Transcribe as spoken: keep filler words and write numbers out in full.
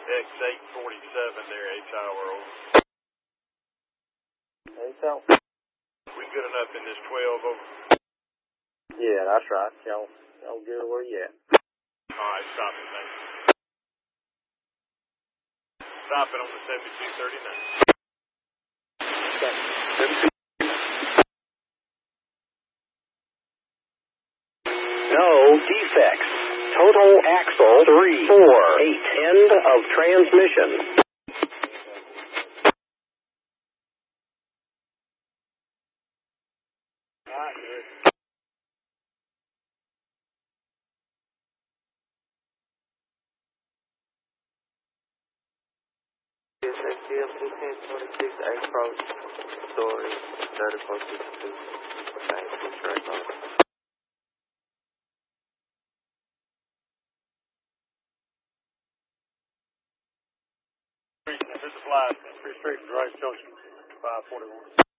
X eight forty-seven there, H-Tower, over. H-Tower? We good enough in this twelve, over? Yeah, that's right. Y'all, y'all good where you at? Alright, stop it, thanks. Stop it on the seventy-two thirty-nine. No defects. Total axle three four eight. End of transmission. Alright, good. H C M fifteen twenty-six approach story thirty-four sixty-two. Thanks for track on. This is Fly, Free Street, Rice Junction, five forty-one.